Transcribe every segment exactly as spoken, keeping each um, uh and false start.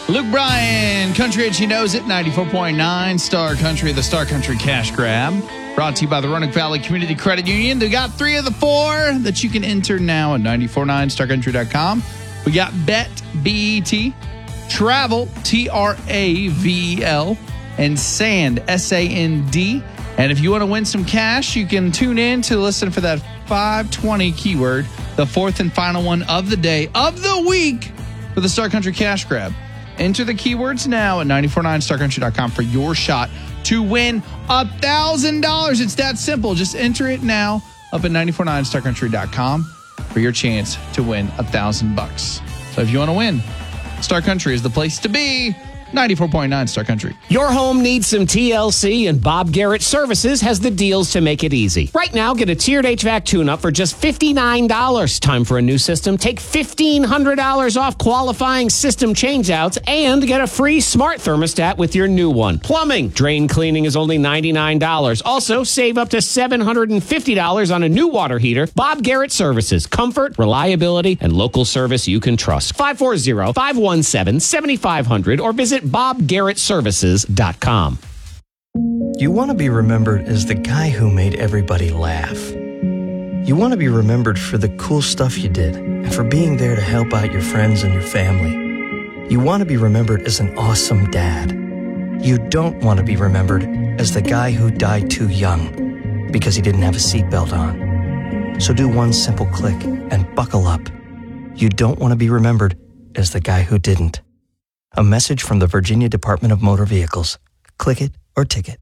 Luke Bryan, Country As She Knows It, ninety-four point nine, Star Country, the Star Country Cash Grab. Brought to you by the Roanoke Valley Community Credit Union. They got three of the four that you can enter now at nine four nine star country dot com. We got Bet, B E T, Travel, T R A V E L, and Sand, S A N D. And if you want to win some cash, you can tune in to listen for that five twenty keyword, the fourth and final one of the day, of the week, for the Star Country Cash Grab. Enter the keywords now at nine four nine star country dot com for your shot to win one thousand dollars. It's that simple. Just enter it now up at nine four nine star country dot com for your chance to win one thousand bucks. So if you want to win, Star Country is the place to be. ninety-four point nine Star Country. Your home needs some T L C, and Bob Garrett Services has the deals to make it easy. Right now, get a tiered H V A C tune-up for just fifty-nine dollars. Time for a new system? Take fifteen hundred dollars off qualifying system changeouts and get a free smart thermostat with your new one. Plumbing, drain cleaning is only ninety-nine dollars. Also, save up to seven hundred fifty dollars on a new water heater. Bob Garrett Services. Comfort, reliability, and local service you can trust. five four zero, five one seven, seven five zero zero or visit bob garrett services dot com. You want to be remembered as the guy who made everybody laugh. You want to be remembered for the cool stuff you did and for being there to help out your friends and your family. You want to be remembered as an awesome dad. You don't want to be remembered as the guy who died too young because he didn't have a seatbelt on. So do one simple click and buckle up. You don't want to be remembered as the guy who didn't. A message from the Virginia Department of Motor Vehicles. Click it or ticket.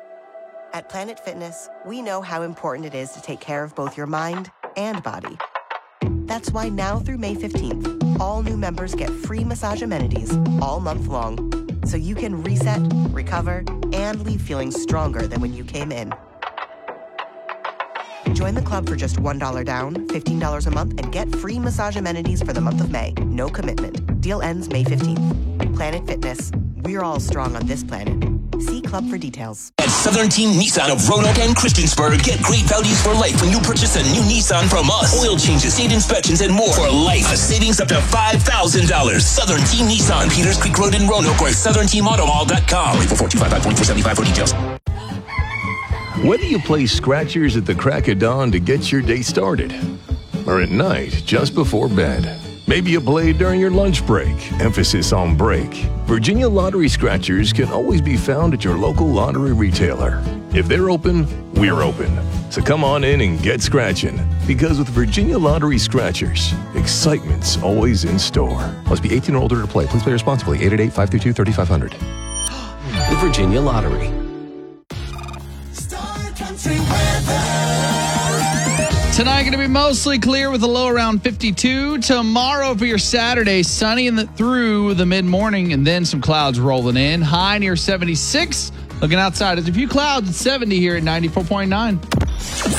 At Planet Fitness, we know how important it is to take care of both your mind and body. That's why now through May fifteenth, all new members get free massage amenities all month long, so you can reset, recover, and leave feeling stronger than when you came in. Join the club for just one dollar down, fifteen dollars a month, and get free massage amenities for the month of May. No commitment. Deal ends May fifteenth. Planet Fitness. We're all strong on this planet. See Club for details. At Southern Team Nissan of Roanoke and Christiansburg, get great values for life when you purchase a new Nissan from us. Oil changes, state inspections, and more for life. A savings up to five thousand dollars. Southern Team Nissan, Peters Creek Road in Roanoke, or at southern team auto mall dot com. Wait for four two five five, four seven five for details. Whether you play scratchers at the crack of dawn to get your day started, or at night just before bed, maybe you play during your lunch break, emphasis on break, Virginia Lottery Scratchers can always be found at your local lottery retailer. If they're open, we're open. So come on in and get scratching, because with Virginia Lottery Scratchers, excitement's always in store. Must be eighteen or older to play. Please play responsibly. eight eight eight, five three two, three five zero zero. The Virginia Lottery. Tonight going to be mostly clear with a low around fifty-two. Tomorrow for your Saturday, sunny in the, through the mid-morning, and then some clouds rolling in. High near seventy-six. Looking outside, there's a few clouds at seventy here at ninety-four point nine.